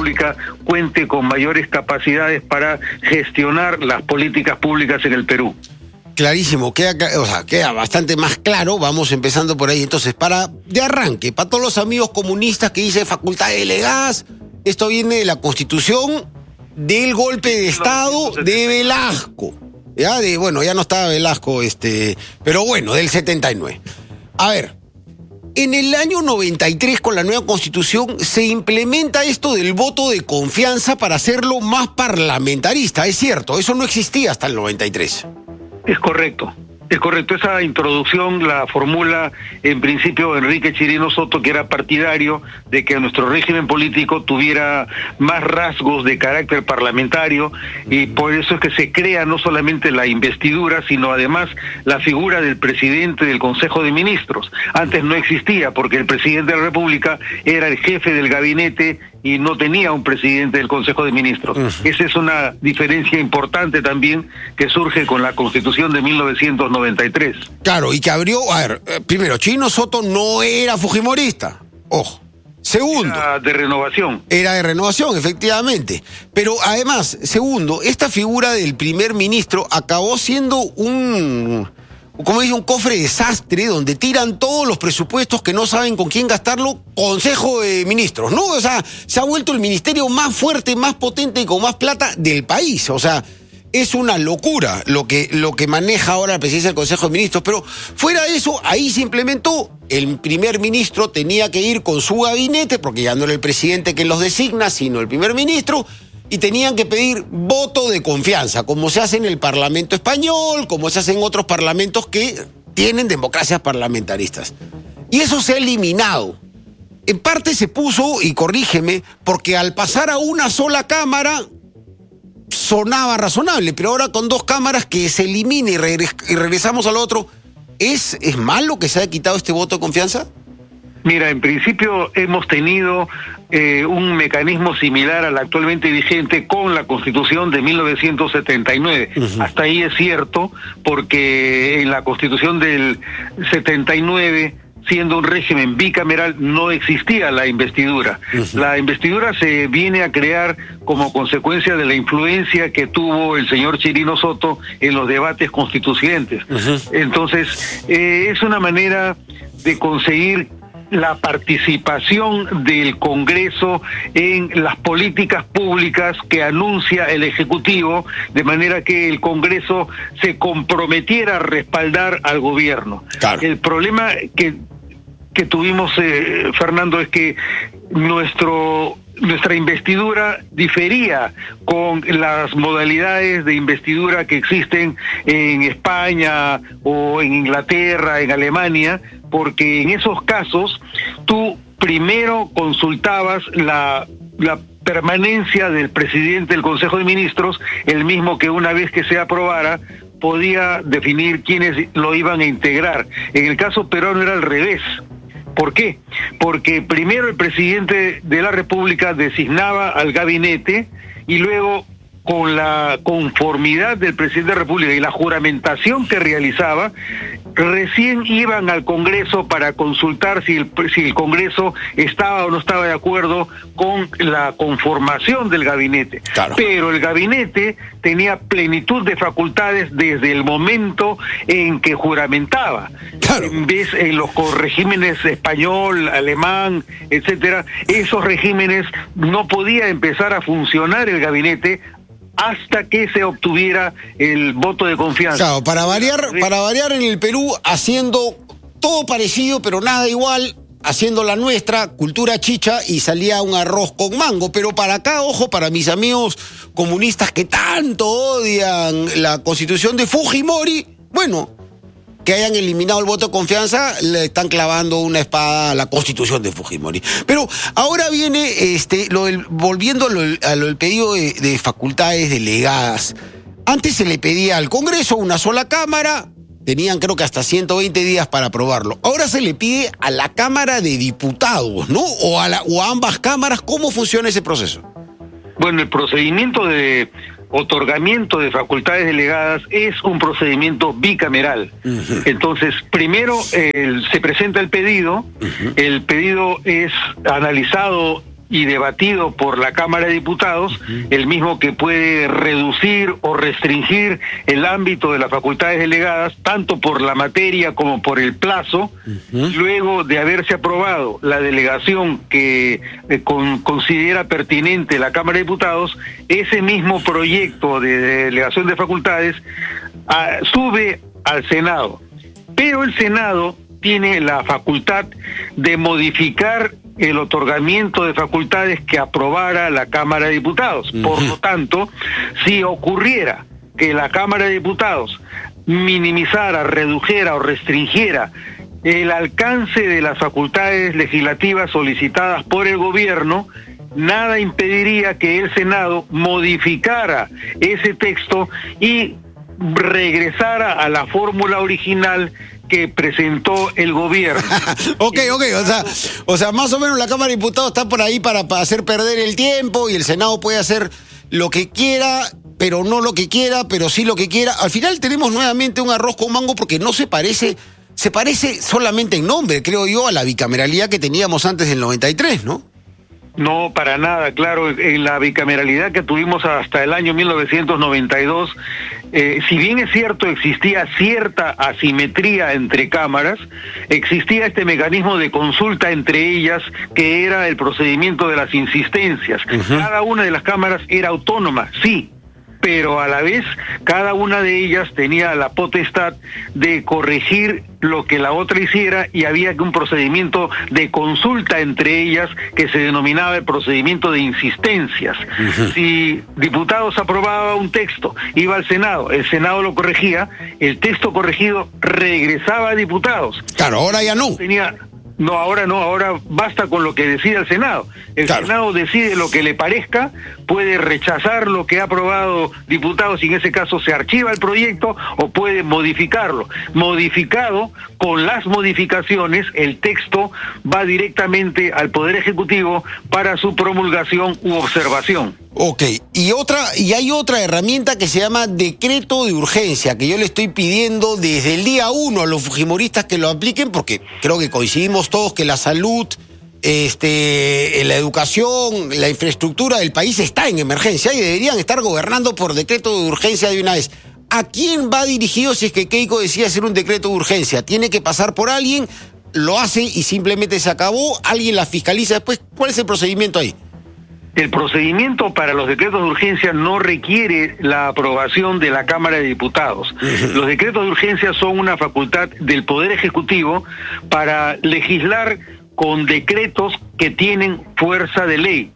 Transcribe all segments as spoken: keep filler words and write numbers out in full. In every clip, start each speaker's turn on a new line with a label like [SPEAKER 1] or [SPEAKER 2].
[SPEAKER 1] República cuente con mayores capacidades para gestionar las políticas públicas en el Perú.
[SPEAKER 2] Clarísimo, queda, o sea, queda bastante más claro, vamos empezando por ahí. Entonces, para de arranque, para todos los amigos comunistas que dicen facultades delegadas, esto viene de la Constitución del golpe de Estado de Velasco. Ya, de, bueno, ya no estaba Velasco, este, pero bueno, del setenta y nueve. A ver, en el año noventa y tres, con la nueva Constitución, se implementa esto del voto de confianza para hacerlo más parlamentarista, es cierto, eso no existía hasta el noventa y tres.
[SPEAKER 1] Es correcto, es correcto. Esa introducción la formula en principio Enrique Chirino Soto, que era partidario de que nuestro régimen político tuviera más rasgos de carácter parlamentario, y por eso es que se crea no solamente la investidura, sino además la figura del presidente del Consejo de Ministros. Antes no existía, porque el presidente de la República era el jefe del gabinete y no tenía un presidente del Consejo de Ministros. Uh-huh. Esa es una diferencia importante también que surge con la Constitución de mil novecientos noventa y tres.
[SPEAKER 2] Claro, y que abrió, a ver, primero, Chirino Soto no era fujimorista, ojo. Segundo,
[SPEAKER 1] era de renovación.
[SPEAKER 2] Era de renovación, efectivamente. Pero además, segundo, esta figura del primer ministro acabó siendo un, como dice, un cofre desastre donde tiran todos los presupuestos que no saben con quién gastarlo, Consejo de Ministros, ¿no? O sea, se ha vuelto el ministerio más fuerte, más potente y con más plata del país. O sea, es una locura lo que, lo que maneja ahora la presidencia del Consejo de Ministros. Pero fuera de eso, ahí se implementó. El primer ministro tenía que ir con su gabinete, porque ya no era el presidente que los designa, sino el primer ministro, y tenían que pedir voto de confianza, como se hace en el Parlamento español, como se hace en otros parlamentos que tienen democracias parlamentaristas. Y eso se ha eliminado. En parte se puso, y corrígeme, porque al pasar a una sola cámara sonaba razonable, pero ahora con dos cámaras que se elimine y, regres y regresamos al otro, ¿es, ¿es malo que se haya quitado este voto de confianza?
[SPEAKER 1] Mira, en principio hemos tenido eh, un mecanismo similar al actualmente vigente con la Constitución de mil novecientos setenta y nueve. Uh-huh. Hasta ahí es cierto, porque en la Constitución del setenta y nueve, siendo un régimen bicameral, no existía la investidura. Uh-huh. La investidura se viene a crear como consecuencia de la influencia que tuvo el señor Chirino Soto en los debates constituyentes. Uh-huh. Entonces, eh, es una manera de conseguir la participación del Congreso en las políticas públicas que anuncia el Ejecutivo, de manera que el Congreso se comprometiera a respaldar al gobierno. Claro. El problema que, que tuvimos, eh, Fernando, es que nuestro... nuestra investidura difería con las modalidades de investidura que existen en España o en Inglaterra, en Alemania, porque en esos casos tú primero consultabas la, la permanencia del presidente del Consejo de Ministros, el mismo que una vez que se aprobara podía definir quiénes lo iban a integrar. En el caso peruano era al revés. ¿Por qué? Porque primero el presidente de la República designaba al gabinete y luego, con la conformidad del presidente de la República y la juramentación que realizaba, recién iban al Congreso para consultar si el, si el Congreso estaba o no estaba de acuerdo con la conformación del gabinete. Claro. Pero el gabinete tenía plenitud de facultades desde el momento en que juramentaba. Claro. En vez en los regímenes español, alemán, etcétera, esos regímenes no podía empezar a funcionar el gabinete hasta que se obtuviera el voto de confianza.
[SPEAKER 2] Claro, para variar, para variar en el Perú, haciendo todo parecido, pero nada igual, haciendo la nuestra, cultura chicha, y salía un arroz con mango. Pero para acá, ojo, para mis amigos comunistas que tanto odian la Constitución de Fujimori, bueno, que hayan eliminado el voto de confianza, le están clavando una espada a la Constitución de Fujimori. Pero ahora viene, este, lo del, volviendo a lo, a lo del pedido de, de facultades delegadas. Antes se le pedía al Congreso una sola Cámara, tenían creo que hasta ciento veinte días para aprobarlo. Ahora se le pide a la Cámara de Diputados, ¿no? O a, la, o a ambas cámaras. ¿Cómo funciona ese proceso?
[SPEAKER 1] Bueno, el procedimiento de otorgamiento de facultades delegadas es un procedimiento bicameral. Uh-huh. Entonces, primero eh, se presenta el pedido, uh-huh. El pedido es analizado y debatido por la Cámara de Diputados, uh-huh. el mismo que puede reducir o restringir el ámbito de las facultades delegadas, tanto por la materia como por el plazo, uh-huh. luego de haberse aprobado la delegación que eh, con, considera pertinente la Cámara de Diputados, ese mismo proyecto de delegación de facultades a, sube al Senado. Pero el Senado tiene la facultad de modificar el otorgamiento de facultades que aprobara la Cámara de Diputados. Uh-huh. Por lo tanto, si ocurriera que la Cámara de Diputados minimizara, redujera o restringiera el alcance de las facultades legislativas solicitadas por el gobierno, nada impediría que el Senado modificara ese texto y regresara a la fórmula original que presentó el gobierno.
[SPEAKER 2] ok, ok, o sea, o sea, más o menos la Cámara de Diputados está por ahí para, para hacer perder el tiempo y el Senado puede hacer lo que quiera, pero no lo que quiera, pero sí lo que quiera. Al final tenemos nuevamente un arroz con mango porque no se parece, se parece solamente en nombre, creo yo, a la bicameralidad que teníamos antes del noventa y tres, ¿no?
[SPEAKER 1] No, para nada, claro, en la bicameralidad que tuvimos hasta el año mil novecientos noventa y dos, eh, si bien es cierto existía cierta asimetría entre cámaras, existía este mecanismo de consulta entre ellas que era el procedimiento de las insistencias. Uh-huh. Cada una de las cámaras era autónoma, sí, pero a la vez cada una de ellas tenía la potestad de corregir lo que la otra hiciera y había un procedimiento de consulta entre ellas que se denominaba el procedimiento de insistencias. Uh-huh. Si diputados aprobaba un texto, iba al Senado, el Senado lo corregía, el texto corregido regresaba a diputados.
[SPEAKER 2] Claro, ahora ya no.
[SPEAKER 1] Tenía... No, ahora no, ahora basta con lo que decida el Senado. El claro. Senado decide lo que le parezca, puede rechazar lo que ha aprobado diputados y en ese caso se archiva el proyecto o puede modificarlo. Modificado, con las modificaciones, el texto va directamente al Poder Ejecutivo para su promulgación u observación.
[SPEAKER 2] Ok, y otra, y hay otra herramienta que se llama decreto de urgencia, que yo le estoy pidiendo desde el día uno a los fujimoristas que lo apliquen, porque creo que coincidimos todos que la salud, este, la educación, la infraestructura del país está en emergencia y deberían estar gobernando por decreto de urgencia de una vez. ¿A quién va dirigido si es que Keiko decide hacer un decreto de urgencia? ¿Tiene que pasar por alguien? ¿Lo hace y simplemente se acabó? ¿Alguien la fiscaliza después? ¿Cuál es el procedimiento ahí?
[SPEAKER 1] El procedimiento para los decretos de urgencia no requiere la aprobación de la Cámara de Diputados. Uh-huh. Los decretos de urgencia son una facultad del Poder Ejecutivo para legislar con decretos que tienen fuerza de ley.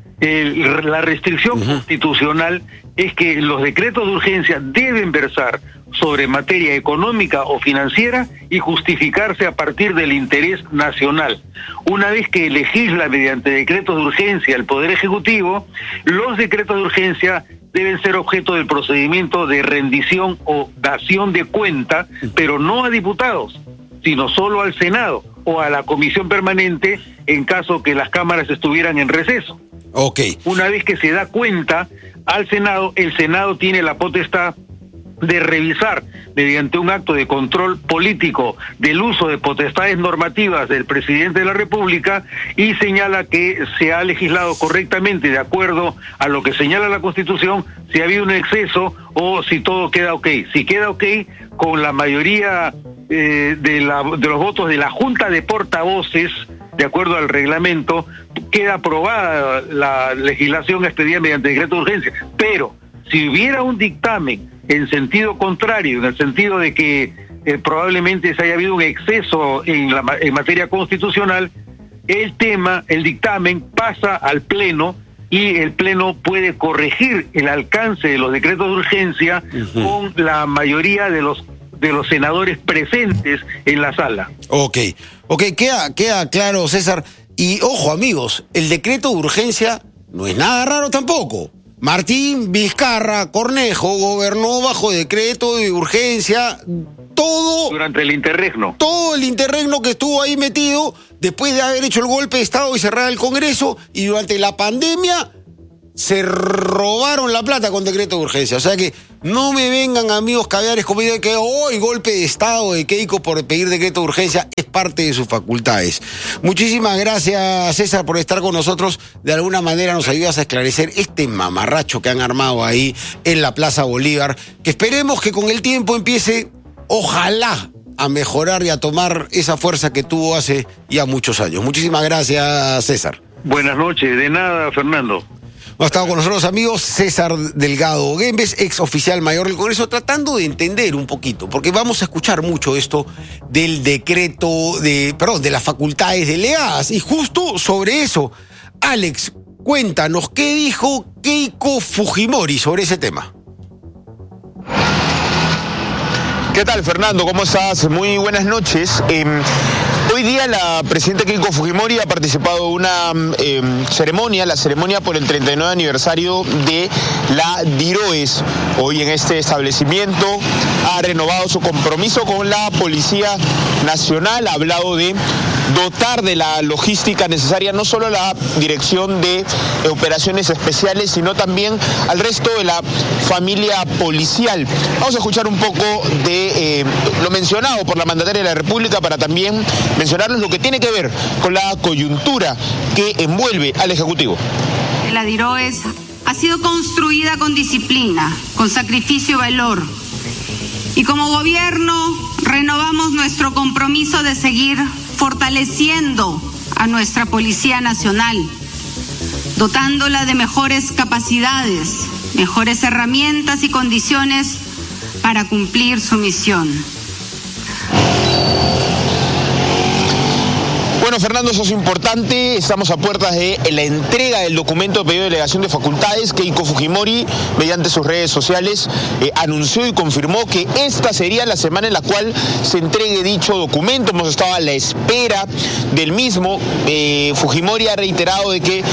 [SPEAKER 1] El, la restricción uh-huh. constitucional es que los decretos de urgencia deben versar sobre materia económica o financiera y justificarse a partir del interés nacional. Una vez que legisla mediante decretos de urgencia el Poder Ejecutivo, los decretos de urgencia deben ser objeto del procedimiento de rendición o dación de cuenta, pero no a diputados, sino solo al Senado o a la Comisión Permanente en caso que las cámaras estuvieran en receso.
[SPEAKER 2] Okay.
[SPEAKER 1] Una vez que se da cuenta al Senado, el Senado tiene la potestad de revisar mediante un acto de control político del uso de potestades normativas del presidente de la República y señala que se ha legislado correctamente de acuerdo a lo que señala la Constitución, si ha habido un exceso o si todo queda ok. Si queda ok, con la mayoría eh, de, la, de los votos de la Junta de Portavoces, de acuerdo al reglamento, queda aprobada la legislación expedida mediante decreto de urgencia. Pero si hubiera un dictamen en sentido contrario, en el sentido de que eh, probablemente se haya habido un exceso en, la, en materia constitucional, el tema, el dictamen pasa al Pleno y el Pleno puede corregir el alcance de los decretos de urgencia uh-huh. con la mayoría de los de los senadores presentes en la sala.
[SPEAKER 2] Ok, ok, queda, queda claro, César. Y ojo, amigos, el decreto de urgencia no es nada raro tampoco. Martín Vizcarra Cornejo gobernó bajo decreto de urgencia todo...
[SPEAKER 1] Durante el interregno.
[SPEAKER 2] Todo el interregno que estuvo ahí metido, después de haber hecho el golpe de Estado y cerrar el Congreso, y durante la pandemia se robaron la plata con decreto de urgencia. O sea que no me vengan, amigos caviares, como dicen que hoy golpe de Estado de Keiko por pedir decreto de urgencia, es parte de sus facultades. Muchísimas gracias, César, por estar con nosotros. De alguna manera nos ayudas a esclarecer este mamarracho que han armado ahí en la Plaza Bolívar, que esperemos que con el tiempo empiece, ojalá, a mejorar y a tomar esa fuerza que tuvo hace ya muchos años. Muchísimas gracias, César.
[SPEAKER 1] Buenas noches, de nada, Fernando.
[SPEAKER 2] Ha estado con nosotros, amigos, César Delgado Guembes, ex oficial mayor del Congreso, tratando de entender un poquito, porque vamos a escuchar mucho esto del decreto, de, perdón, de las facultades delegadas, y justo sobre eso, Alex, cuéntanos, ¿qué dijo Keiko Fujimori sobre ese tema?
[SPEAKER 3] ¿Qué tal, Fernando? ¿Cómo estás? Muy buenas noches. Eh, hoy día la presidenta Keiko Fujimori ha participado de una eh, ceremonia, la ceremonia por el treinta y nueve aniversario de la DIROES. Hoy en este establecimiento ha renovado su compromiso con la Policía Nacional, ha hablado de dotar de la logística necesaria no solo a la Dirección de Operaciones Especiales, sino también al resto de la familia policial. Vamos a escuchar un poco de eh, lo mencionado por la mandataria de la República para también mencionarles lo que tiene que ver con la coyuntura que envuelve al Ejecutivo.
[SPEAKER 4] La DIROES ha sido construida con disciplina, con sacrificio y valor. Y como gobierno renovamos nuestro compromiso de seguir fortaleciendo a nuestra Policía Nacional, dotándola de mejores capacidades, mejores herramientas y condiciones para cumplir su misión.
[SPEAKER 3] Bueno, Fernando, eso es importante. Estamos a puertas de la entrega del documento de pedido de delegación de facultades. Keiko Fujimori, mediante sus redes sociales, eh, anunció y confirmó que esta sería la semana en la cual se entregue dicho documento. Hemos estado a la espera del mismo. Eh, Fujimori ha reiterado de que